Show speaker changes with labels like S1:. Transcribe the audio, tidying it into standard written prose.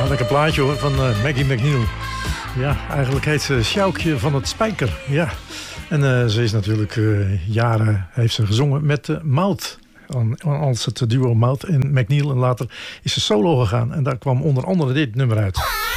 S1: Lekker plaatje hoor, van Maggie McNeil. Ja, eigenlijk heet ze Sjoukje van het Spijker. Ja. En ze is natuurlijk jaren heeft ze gezongen met Maud. Als het duo Maud en McNeil. En later is ze solo gegaan. En daar kwam onder andere dit nummer uit.